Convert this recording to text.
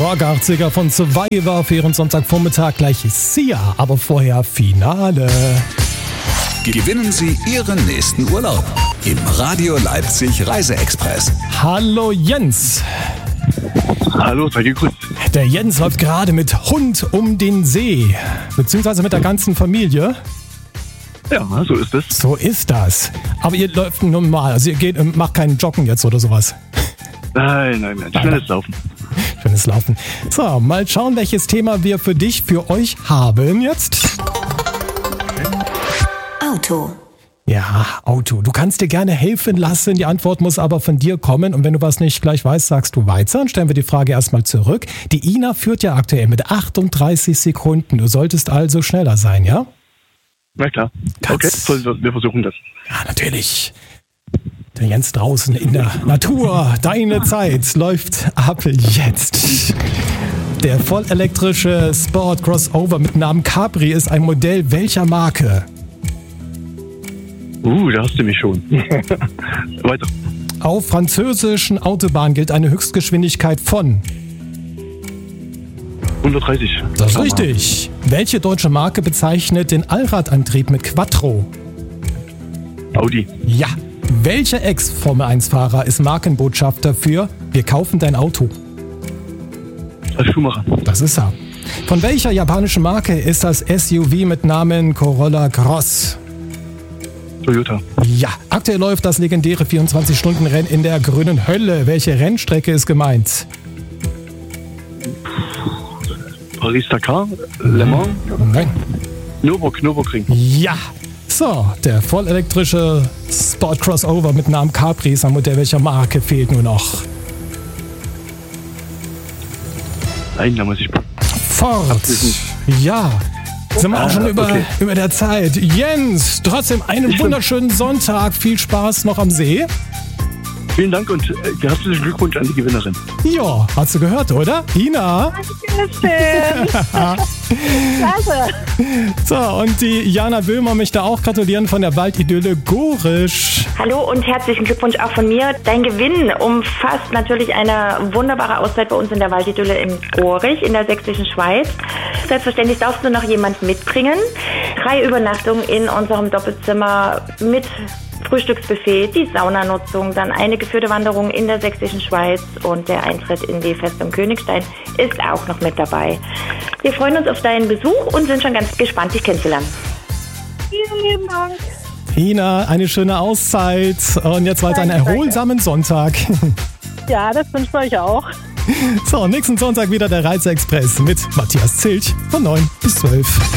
Rock 80er von Survivor für Ihren Sonntagvormittag. Gleich ist Sia, aber vorher Finale. Gewinnen Sie Ihren nächsten Urlaub im Radio Leipzig Reiseexpress. Hallo Jens. Hallo, sei gegrüßt. Der Jens läuft gerade mit Hund um den See, beziehungsweise mit der ganzen Familie. Ja, so ist es. So ist das. Aber ihr läuft normal, also ihr macht keinen Joggen jetzt oder sowas. Nein. Schnelles Laufen. Schönes Laufen. So, mal schauen, welches Thema wir für euch haben jetzt. Auto. Ja, Auto. Du kannst dir gerne helfen lassen, die Antwort muss aber von dir kommen und wenn du was nicht gleich weißt, sagst du weiter und stellen wir die Frage erstmal zurück. Die Ina führt ja aktuell mit 38 Sekunden. Du solltest also schneller sein, ja? Na klar. Okay, wir versuchen das. Ja, natürlich. Der Jens draußen in der Natur. Deine Zeit läuft ab jetzt. Der vollelektrische Sport Crossover mit Namen Capri ist ein Modell welcher Marke? Da hast du mich schon. Weiter. Auf französischen Autobahnen gilt eine Höchstgeschwindigkeit von 130. Das ist richtig. Welche deutsche Marke bezeichnet den Allradantrieb mit Quattro? Audi. Ja. Welcher Ex-Formel-1-Fahrer ist Markenbotschafter für Wir kaufen dein Auto? Als Schumacher. Das ist er. Von welcher japanischen Marke ist das SUV mit Namen Corolla Cross? Toyota. Ja. Aktuell läuft das legendäre 24-Stunden-Rennen in der grünen Hölle. Welche Rennstrecke ist gemeint? Paris-Dakar? Le Mans? Nein. Nürburgring. Ja. So, der vollelektrische Sport Crossover mit Namen Capri ist ein Modell welcher Marke fehlt nur noch? Nein, da muss ich... Ford. Ja. Sind wir auch schon über der Zeit. Jens, trotzdem einen wunderschönen Sonntag. Viel Spaß noch am See. Vielen Dank und herzlichen Glückwunsch an die Gewinnerin. Ja, hast du gehört, oder? Ina? Klasse. So, und die Jana Böhmer möchte auch gratulieren von der Waldidylle Gorisch. Hallo und herzlichen Glückwunsch auch von mir. Dein Gewinn umfasst natürlich eine wunderbare Auszeit bei uns in der Waldidylle im Gorisch in der sächsischen Schweiz. Selbstverständlich darfst du noch jemanden mitbringen. 3 Übernachtungen in unserem Doppelzimmer mit Frühstücksbuffet, die Saunanutzung, dann eine geführte Wanderung in der sächsischen Schweiz und der Eintritt in die Festung Königstein ist auch noch mit dabei. Wir freuen uns auf deinen Besuch und sind schon ganz gespannt, dich kennenzulernen. Vielen lieben Dank. Ina, eine schöne Auszeit und jetzt weiter einen erholsamen Sonntag. Ja, das wünsche ich euch auch. So, nächsten Sonntag wieder der Reiseexpress mit Matthias Zilch von 9 bis 12.